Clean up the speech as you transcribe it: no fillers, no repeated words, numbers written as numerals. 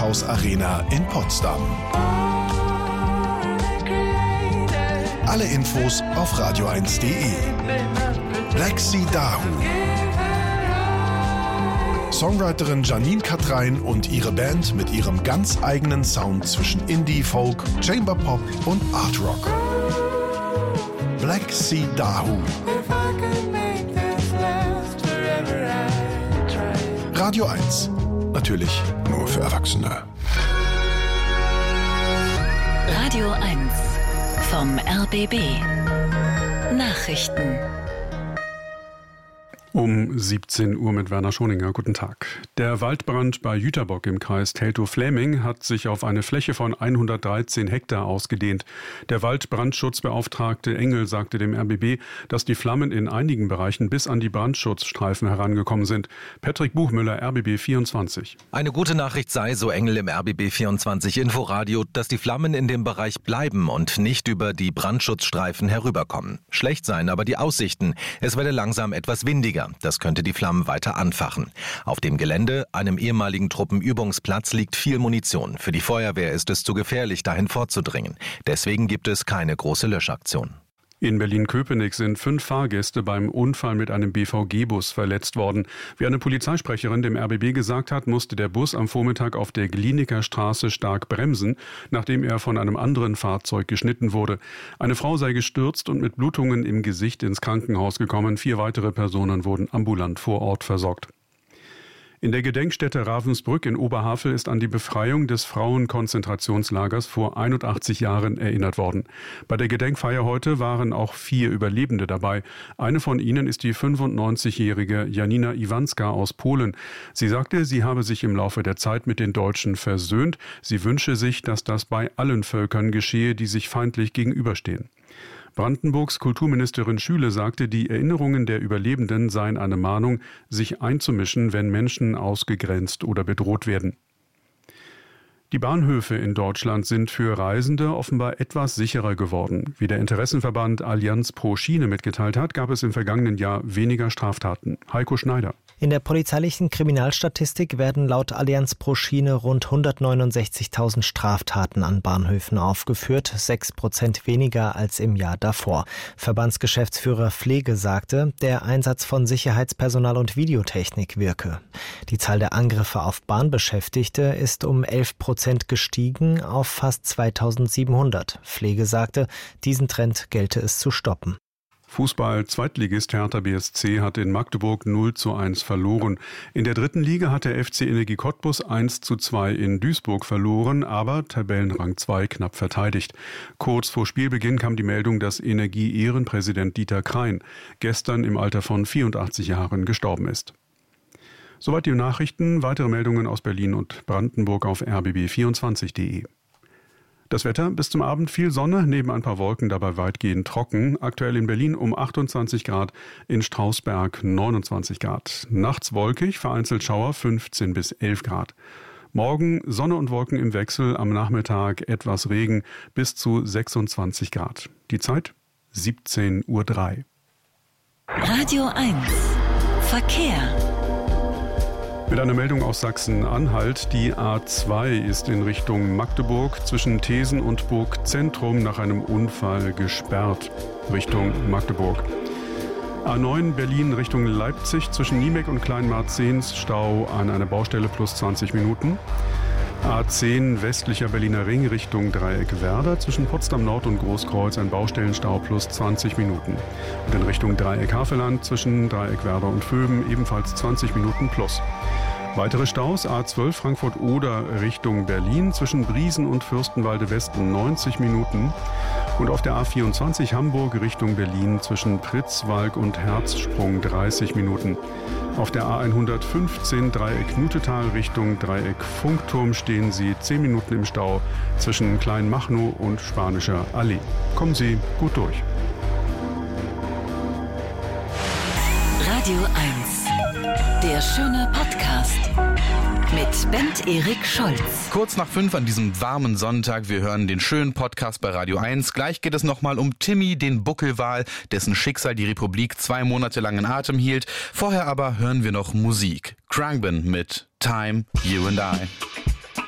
Rathaus Arena in Potsdam. Alle Infos auf radio1.de. Black Sea Dahu. Songwriterin Janine Katrein und ihre Band mit ihrem ganz eigenen Sound zwischen Indie, Folk, Chamber Pop und Art Rock. Black Sea Dahu. Radio 1. Natürlich nur für Erwachsene. Radio 1 vom RBB. Nachrichten. Um 17 Uhr mit Werner Schoninger. Guten Tag. Der Waldbrand bei Jüterbock im Kreis Teltow-Fläming hat sich auf eine Fläche von 113 Hektar ausgedehnt. Der Waldbrandschutzbeauftragte Engel sagte dem RBB, dass die Flammen in einigen Bereichen bis an die Brandschutzstreifen herangekommen sind. Patrick Buchmüller, RBB 24. Eine gute Nachricht sei, so Engel im RBB 24 Inforadio, dass die Flammen in dem Bereich bleiben und nicht über die Brandschutzstreifen herüberkommen. Schlecht seien aber die Aussichten. Es werde langsam etwas windiger. Das könnte die Flammen weiter anfachen. Auf dem Gelände, einem ehemaligen Truppenübungsplatz, liegt viel Munition. Für die Feuerwehr ist es zu gefährlich, dahin vorzudringen. Deswegen gibt es keine große Löschaktion. In Berlin-Köpenick sind 5 Fahrgäste beim Unfall mit einem BVG-Bus verletzt worden. Wie eine Polizeisprecherin dem RBB gesagt hat, musste der Bus am Vormittag auf der Glienicker Straße stark bremsen, nachdem er von einem anderen Fahrzeug geschnitten wurde. Eine Frau sei gestürzt und mit Blutungen im Gesicht ins Krankenhaus gekommen. 4 weitere Personen wurden ambulant vor Ort versorgt. In der Gedenkstätte Ravensbrück in Oberhavel ist an die Befreiung des Frauenkonzentrationslagers vor 81 Jahren erinnert worden. Bei der Gedenkfeier heute waren auch 4 Überlebende dabei. Eine von ihnen ist die 95-jährige Janina Iwanska aus Polen. Sie sagte, sie habe sich im Laufe der Zeit mit den Deutschen versöhnt. Sie wünsche sich, dass das bei allen Völkern geschehe, die sich feindlich gegenüberstehen. Brandenburgs Kulturministerin Schüle sagte, die Erinnerungen der Überlebenden seien eine Mahnung, sich einzumischen, wenn Menschen ausgegrenzt oder bedroht werden. Die Bahnhöfe in Deutschland sind für Reisende offenbar etwas sicherer geworden. Wie der Interessenverband Allianz pro Schiene mitgeteilt hat, gab es im vergangenen Jahr weniger Straftaten. Heiko Schneider. In der polizeilichen Kriminalstatistik werden laut Allianz pro Schiene rund 169.000 Straftaten an Bahnhöfen aufgeführt, 6% weniger als im Jahr davor. Verbandsgeschäftsführer Pflege sagte, der Einsatz von Sicherheitspersonal und Videotechnik wirke. Die Zahl der Angriffe auf Bahnbeschäftigte ist um 11% gestiegen auf fast 2.700. Pflege sagte, diesen Trend gelte es zu stoppen. Fußball-Zweitligist Hertha BSC hat in Magdeburg 0:1 verloren. In der 3. Liga hat der FC Energie Cottbus 1:2 in Duisburg verloren, aber Tabellenrang 2 knapp verteidigt. Kurz vor Spielbeginn kam die Meldung, dass Energie-Ehrenpräsident Dieter Krein gestern im Alter von 84 Jahren gestorben ist. Soweit die Nachrichten. Weitere Meldungen aus Berlin und Brandenburg auf rbb24.de. Das Wetter, bis zum Abend viel Sonne, neben ein paar Wolken, dabei weitgehend trocken. Aktuell in Berlin um 28 Grad, in Strausberg 29 Grad. Nachts wolkig, vereinzelt Schauer 15 bis 11 Grad. Morgen Sonne und Wolken im Wechsel, am Nachmittag etwas Regen bis zu 26 Grad. Die Zeit 17:03 Uhr. Radio 1 Verkehr. Mit einer Meldung aus Sachsen-Anhalt. Die A2 ist in Richtung Magdeburg zwischen Thesen und Burgzentrum nach einem Unfall gesperrt. Richtung Magdeburg. A9 Berlin Richtung Leipzig zwischen Niemek und Kleinmarzens Stau an einer Baustelle plus 20 Minuten. A10 westlicher Berliner Ring Richtung Dreieck Werder zwischen Potsdam Nord und Großkreuz ein Baustellenstau plus 20 Minuten. Und in Richtung Dreieck Havelland zwischen Dreieck Werder und Vöben ebenfalls 20 Minuten plus. Weitere Staus A12 Frankfurt-Oder Richtung Berlin zwischen Briesen und Fürstenwalde Westen 90 Minuten. Und auf der A24 Hamburg Richtung Berlin zwischen Pritzwalk und Herzsprung 30 Minuten. Auf der A115 Dreieck Nutetal Richtung Dreieck Funkturm stehen Sie 10 Minuten im Stau zwischen Kleinmachnow und Spanischer Allee. Kommen Sie gut durch. Radio 1, der schöne Podcast mit Bent Erik Scholz. Kurz nach 5 an diesem warmen Sonntag. Wir hören den schönen Podcast bei Radio 1. Gleich geht es nochmal um Timmy, den Buckelwal, dessen Schicksal die Republik 2 Monate lang in Atem hielt. Vorher aber hören wir noch Musik. Khruangbin mit Time, You and I.